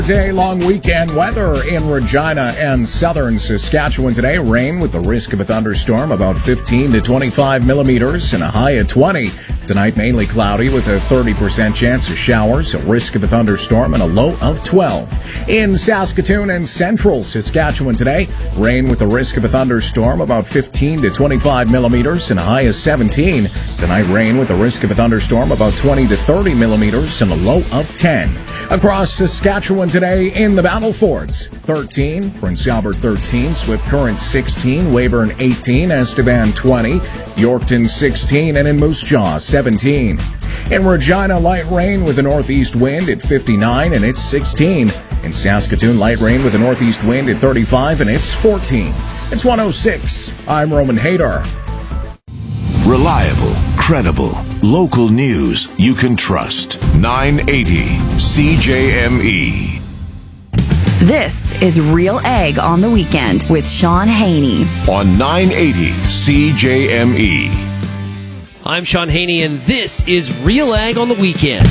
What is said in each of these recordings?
Day long weekend weather in Regina and southern Saskatchewan today. Rain with the risk of a thunderstorm, about 15 to 25 millimeters and a high of 20. Tonight mainly cloudy with a 30% chance of showers, a risk of a thunderstorm and a low of 12. In Saskatoon and central Saskatchewan today, rain with the risk of a thunderstorm, about 15 to 25 millimeters and a high of 17. Tonight rain with the risk of a thunderstorm, about 20 to 30 millimeters and a low of 10. Across Saskatchewan today in the Battle Forts, 13, Prince Albert 13, Swift Current 16, Weyburn 18, Estevan 20, Yorkton 16, and in Moose Jaw 17. In Regina, light rain with a northeast wind at 59 and it's 16. In Saskatoon, light rain with a northeast wind at 35 and it's 14. It's 106. I'm Roman Hader. Reliable, credible, local news you can trust. 980 CJME. This is Real Ag on the Weekend with Sean Haney. On 980 CJME. I'm Sean Haney, and this is Real Ag on the Weekend.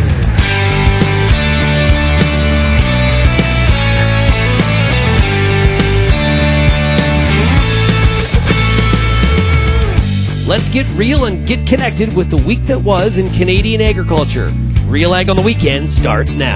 Let's get real and get connected with the week that was in Canadian agriculture. Real Ag on the Weekend starts now.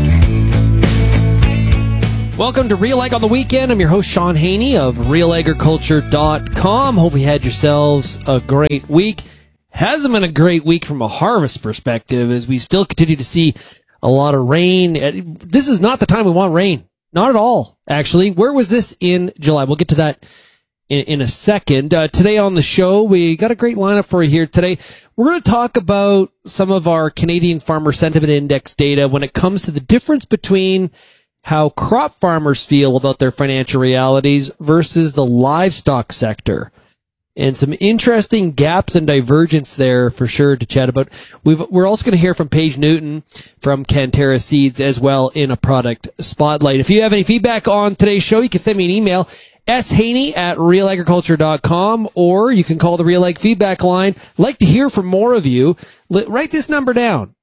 Welcome to Real Ag on the Weekend. I'm your host, Sean Haney of RealAgriculture.com. Hope you had yourselves a great week. Hasn't been a great week from a harvest perspective as we still continue to see a lot of rain. This is not the time we want rain. Not at all, actually. Where was this in July? We'll get to that in a second. Today on the show, we got a great lineup for you here today. We're going to talk about some of our Canadian Farmer Sentiment Index data when it comes to the difference between how crop farmers feel about their financial realities versus the livestock sector. And some interesting gaps and divergence there for sure to chat about. We're also going to hear from Paige Newton from Cantera Seeds as well in a product spotlight. If you have any feedback on today's show, you can send me an email, shaney@realagriculture.com, or you can call the Real Ag feedback line. I'd like to hear from more of you. Write this number down,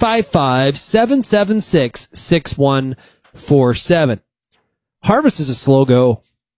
855-776-6147. Harvest is a slow go.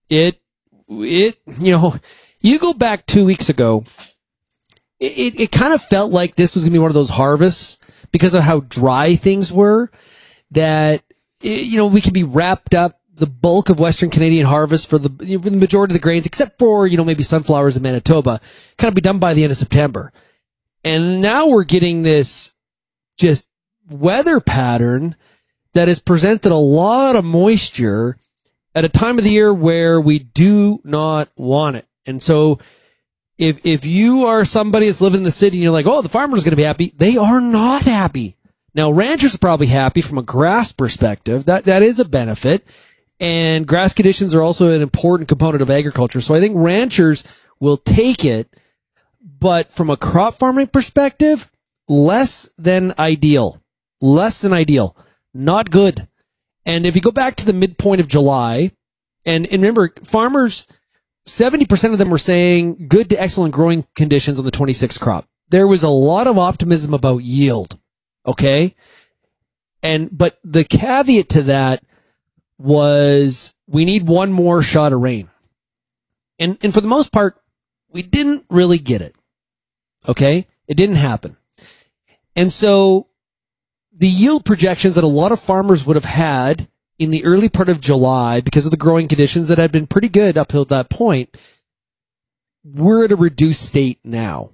You go back 2 weeks ago, it kind of felt like this was going to be one of those harvests because of how dry things were that, we could be wrapped up the bulk of Western Canadian harvest for the majority of the grains, except for, maybe sunflowers in Manitoba, kind of be done by the end of September. And now we're getting this just weather pattern that has presented a lot of moisture at a time of the year where we do not want it. And so if you are somebody that's living in the city and you're like, oh, the farmer's going to be happy, they are not happy. Now, ranchers are probably happy from a grass perspective. That is a benefit. And grass conditions are also an important component of agriculture. So I think ranchers will take it, but from a crop farming perspective, less than ideal. Less than ideal. Not good. And if you go back to the midpoint of July, and remember, farmers, 70% of them were saying good to excellent growing conditions on the 26 crop. There was a lot of optimism about yield. Okay? But the caveat to that was we need one more shot of rain. And for the most part, we didn't really get it. Okay? It didn't happen. And so the yield projections that a lot of farmers would have had in the early part of July, because of the growing conditions that had been pretty good up till that point, we're at a reduced state now.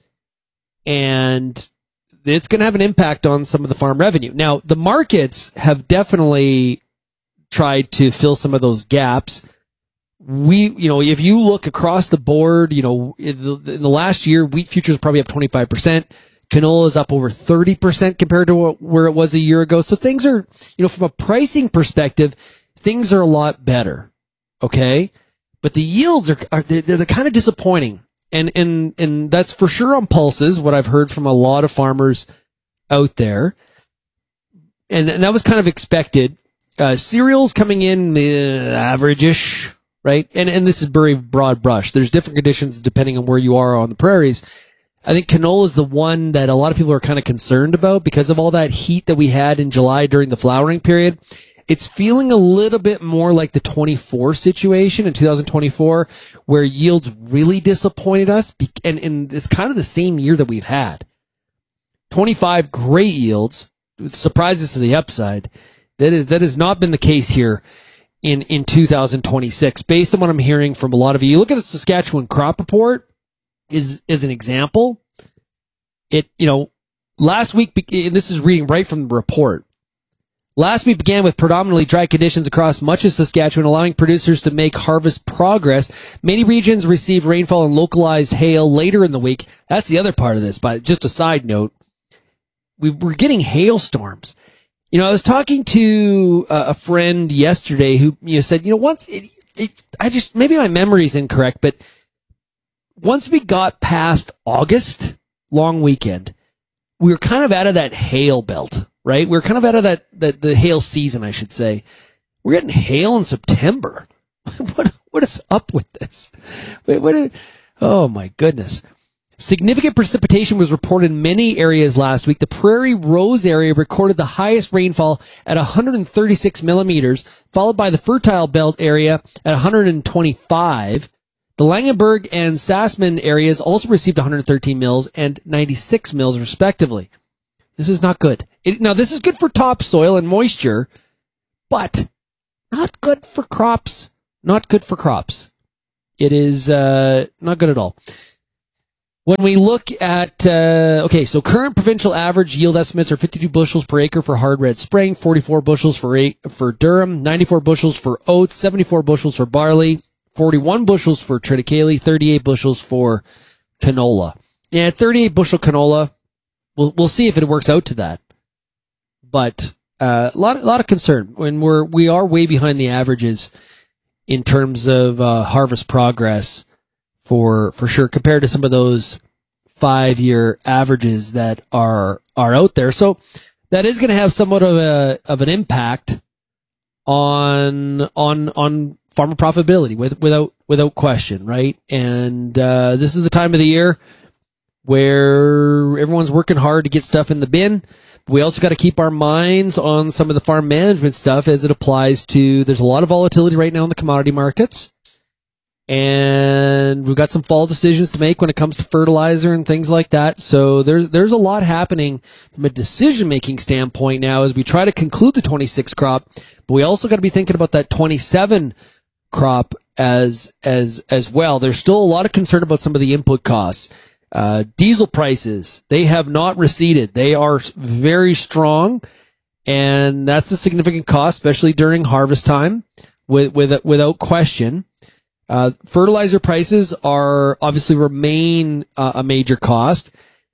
And it's going to have an impact on some of the farm revenue. Now, the markets have definitely tried to fill some of those gaps. If you look across the board, in the last year, wheat futures are probably up 25%. Canola is up over 30% compared to where it was a year ago. So things are, from a pricing perspective, things are a lot better. Okay. But the yields they're kind of disappointing. And that's for sure on pulses, what I've heard from a lot of farmers out there. And that was kind of expected. Cereals coming in average-ish, right? And this is very broad brush. There's different conditions depending on where you are on the prairies. I think canola is the one that a lot of people are kind of concerned about because of all that heat that we had in July during the flowering period. It's feeling a little bit more like the 24 situation in 2024, where yields really disappointed us, and it's kind of the same year that we've had. 25 great yields, surprises to the upside. That has not been the case here in 2026, based on what I'm hearing from a lot of you. Look at the Saskatchewan crop report is an example. Last week, and this is reading right from the report. Last week began with predominantly dry conditions across much of Saskatchewan, allowing producers to make harvest progress. Many regions received rainfall and localized hail later in the week. That's the other part of this, but just a side note. We're getting hailstorms. I was talking to a friend yesterday who said, once maybe my memory is incorrect, but once we got past August, long weekend, we were kind of out of that hail belt, right? We were kind of out of the hail season, I should say. We're getting hail in September. What is up with this? Oh my goodness. Significant precipitation was reported in many areas last week. The Prairie Rose area recorded the highest rainfall at 136 millimeters, followed by the Fertile Belt area at 125. The Langenberg and Sassman areas also received 113 mils and 96 mils respectively. This is not good. Now, this is good for topsoil and moisture, but not good for crops. Not good for crops. It is not good at all. When we look at, so current provincial average yield estimates are 52 bushels per acre for hard red spring, 44 bushels for durum, 94 bushels for oats, 74 bushels for barley, 41 bushels for triticale, 38 bushels for canola. Yeah, 38 bushel canola. We'll see if it works out to that. But a lot of concern when we are way behind the averages in terms of harvest progress. For sure, compared to some of those 5-year averages that are out there. So that is going to have somewhat of an impact on farmer profitability without question, right? And this is the time of the year where everyone's working hard to get stuff in the bin. But we also got to keep our minds on some of the farm management stuff as it applies to, there's a lot of volatility right now in the commodity markets. And we've got some fall decisions to make when it comes to fertilizer and things like that. So there's a lot happening from a decision-making standpoint now as we try to conclude the 26 crop. But we also got to be thinking about that 27 crop as well. There's still a lot of concern about some of the input costs. Diesel prices, they have not receded. They are very strong. And that's a significant cost, especially during harvest time, without question. Fertilizer prices are obviously remain a major cost,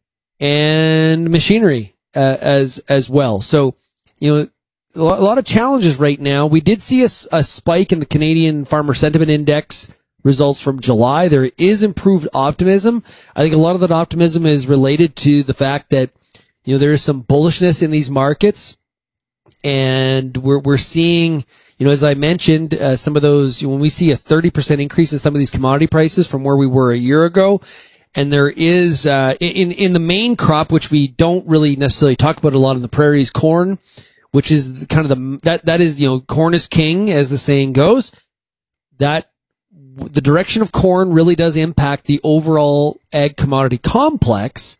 and machinery as well. So, a lot of challenges right now. We did see a spike in the Canadian Farmer Sentiment Index results from July. There is improved optimism. I think a lot of that optimism is related to the fact that there is some bullishness in these markets, and we're seeing. As I mentioned, some of those, when we see a 30% increase in some of these commodity prices from where we were a year ago, and there is, in the main crop, which we don't really necessarily talk about a lot in the prairies, corn, which is kind of that is, corn is king, as the saying goes, that the direction of corn really does impact the overall ag commodity complex,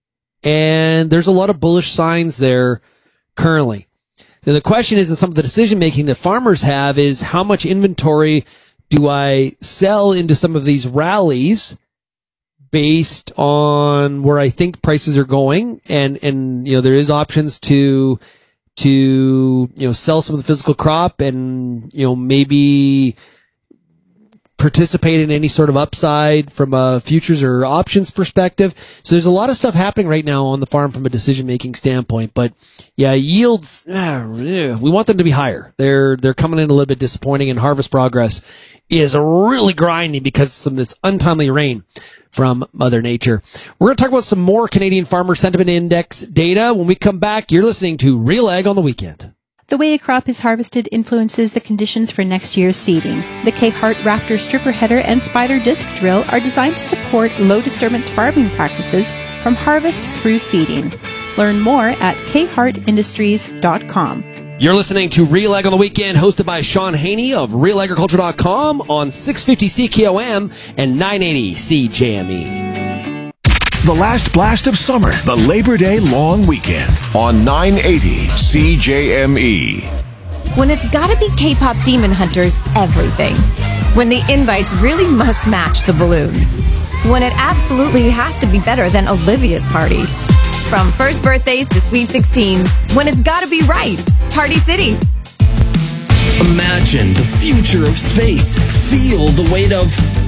and there's a lot of bullish signs there currently. Now, the question is, in some of the decision-making that farmers have, is how much inventory do I sell into some of these rallies based on where I think prices are going? And there is options to sell some of the physical crop and, maybe participate in any sort of upside from a futures or options perspective. So there's a lot of stuff happening right now on the farm from a decision-making standpoint. But yeah, yields, we want them to be higher. They're coming in a little bit disappointing, and harvest progress is really grinding because of some of this untimely rain from Mother Nature. We're going to talk about some more Canadian Farmer Sentiment Index data. When we come back, you're listening to Real Ag on the Weekend. The way a crop is harvested influences the conditions for next year's seeding. The K-Hart Raptor Stripper Header and Spider Disc Drill are designed to support low-disturbance farming practices from harvest through seeding. Learn more at khartindustries.com. You're listening to Real Ag on the Weekend, hosted by Sean Haney of RealAgriculture.com on 650 CKOM and 980 CJME. The last blast of summer, the Labor Day long weekend on 980 CJME. When it's gotta be K-pop Demon Hunters, everything. When the invites really must match the balloons. When it absolutely has to be better than Olivia's party. From first birthdays to sweet 16s, when it's gotta be right, Party City. Imagine the future of space. Feel the weight of